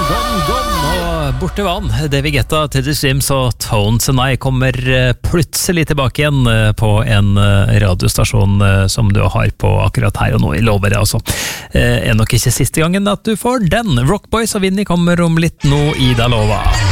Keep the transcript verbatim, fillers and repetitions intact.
Gone, gone og borte vann. David Guetta, Teddy Swims og Tones and I kommer plutselig tilbake igjen på en radiostasjon som du har på akkurat her og nå. Jeg lover det altså. Er nok ikke siste gangen at du får den. Rockboys og Vinnie kommer om litt nå, Ida Lova.